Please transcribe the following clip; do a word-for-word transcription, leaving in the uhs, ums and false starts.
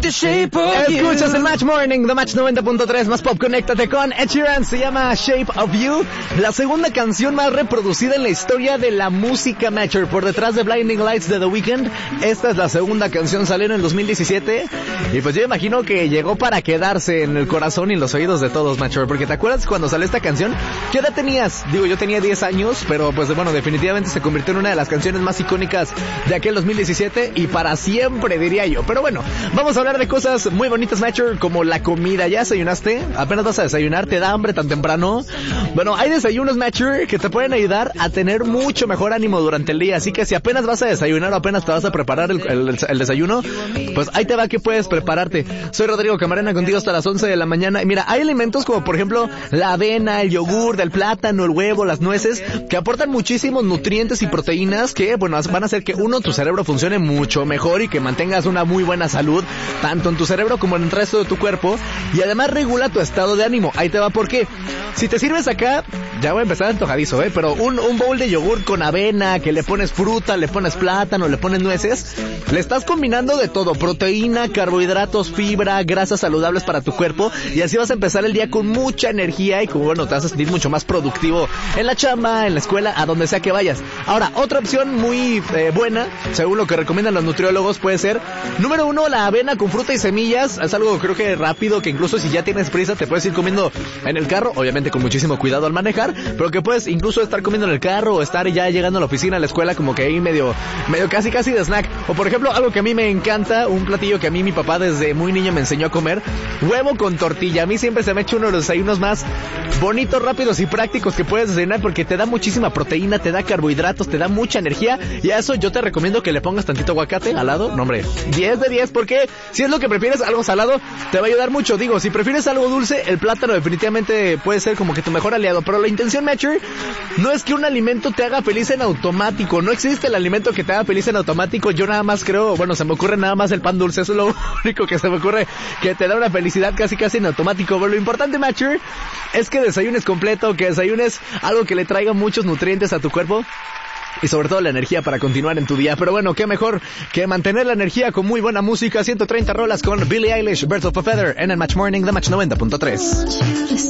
like the shape of you. Escuchas el Match Morning, The Match noventa punto tres, más pop, conéctate con Ed Sheeran, se llama Shape of You, la segunda canción más reproducida en la historia de la música Matcher, por detrás de Blinding Lights de The Weeknd. Esta es la segunda canción, salió en el dos mil diecisiete, y pues yo imagino que llegó para quedarse en el corazón y en los oídos de todos, Matcher, porque ¿te acuerdas cuando salió esta canción? ¿Qué edad tenías? Digo, yo tenía diez años, pero pues bueno, definitivamente se convirtió en una de las canciones más icónicas de aquel dos mil diecisiete, y para siempre, diría yo. Pero bueno, vamos a hablar de cosas muy bonitas, Matcher, como la comida. ¿Ya desayunaste? ¿Apenas vas a desayunar? ¿Te da hambre tan temprano? Bueno, hay desayunos, Matcher, que te pueden ayudar a tener mucho mejor ánimo durante el día, así que si apenas vas a desayunar o apenas te vas a preparar el, el, el desayuno, pues ahí te va que puedes prepararte. Soy Rodrigo Camarena, contigo hasta las once de la mañana, y mira, hay alimentos como por ejemplo la avena, el yogur, el plátano, el huevo, las nueces, que aportan muchísimos nutrientes y proteínas que, bueno, van a hacer que uno, tu cerebro funcione mucho mejor y que mantengas una muy buena salud, tanto en tu cerebro como en el resto de tu cuerpo, y además regula tu estado de ánimo. Ahí te va por qué. Si te sirves acá, ya voy a empezar antojadizo, ¿eh? Pero un, un bowl de yogur con avena, que le pones fruta, le pones plátano, le pones nueces, le estás combinando de todo, proteína, carbohidratos, fibra, grasas saludables para tu cuerpo, y así vas a empezar el día con mucha energía y como, bueno, te vas a sentir mucho más productivo en la chamba, en la escuela, a donde sea que vayas. Ahora, otra opción muy eh, buena, según lo que recomiendan los nutriólogos, puede ser, número uno, la avena con fruta y semillas. Es algo creo que rápido, que incluso si ya tienes prisa te puedes ir comiendo en el carro, obviamente con muchísimo cuidado al manejar, pero que puedes incluso estar comiendo en el carro o estar ya llegando a la oficina, a la escuela, como que ahí medio, medio casi casi de snack. O por ejemplo, algo que a mí me encanta, un platillo que a mí mi papá desde muy niño me enseñó a comer, huevo con tortilla. A mí siempre se me ha hecho uno de los desayunos más bonitos, rápidos y prácticos que puedes desayunar, porque te da muchísima proteína, te da carbohidratos, te da mucha energía, y a eso yo te recomiendo que le pongas tantito aguacate al lado. No, hombre, diez de diez, porque si es lo que prefieres, algo salado te va a ayudar mucho. Digo, si prefieres algo dulce, el plátano definitivamente puede ser como que tu mejor aliado, pero la intención, Matcher, no es que un alimento te haga feliz en automático. No existe el alimento que te haga feliz en automático. Yo nada más creo, bueno, se me ocurre nada más el pan dulce, eso es lo único que se me ocurre que te da una felicidad casi casi en automático. Pero lo importante, Matcher, es que desayunes completo, que desayunes algo que le traiga muchos nutrientes a tu cuerpo, y sobre todo la energía para continuar en tu día. Pero bueno, qué mejor que mantener la energía con muy buena música. ciento treinta rolas con Billie Eilish, Birds of a Feather, en el Match Morning de Match noventa punto tres.